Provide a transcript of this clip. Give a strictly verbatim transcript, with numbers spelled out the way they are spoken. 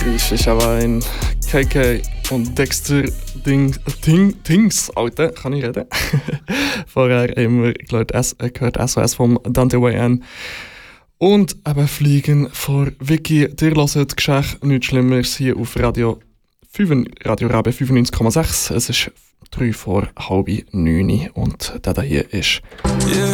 Das ist aber ein K K und Dexter Ding, Ding, Dings, Alter, kann ich reden? Vorher haben wir gehört, S, äh, gehört S O S vom Dante Y N. Und eben Fliegen vor Vicky. Ihr hört Geschichte, nichts Schlimmeres hier auf Radio fünf, Radio Rabe fünfundneunzig Komma sechs. Es ist drei vor halb neun und der hier ist... Yeah.